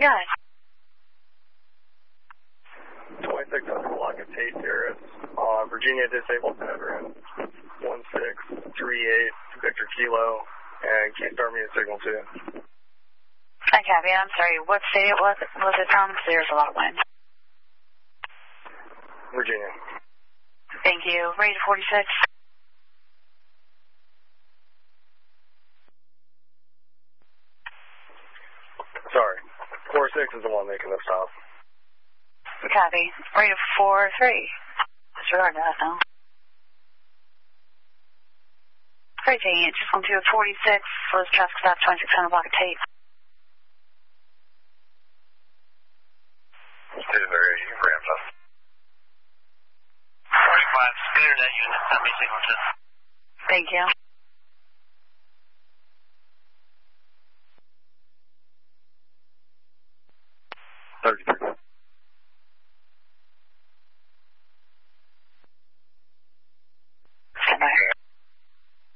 Go ahead. 26 on the block of Tate here. It's Virginia disabled veteran 1638 Victor Kilo, and can you start me a signal too? I copy. I'm sorry. What state it was it from? There's a lot of wind. Virginia. Thank you. Rate 46. Sorry. 46 is the one making the stop. Copy. Rate 43. Disregard that now. Great, taking it. Just 1246. Was traffic stop 2600 block of Tate. State of area, you can ramp up. 45, clear that unit. Send me signal 2. Thank you.